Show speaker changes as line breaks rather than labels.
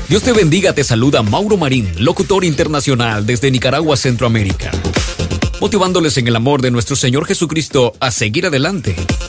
Dios te bendiga, te saluda Mauro Marín, locutor internacional desde Nicaragua, Centroamérica, motivándoles en el amor de nuestro Señor Jesucristo a seguir adelante.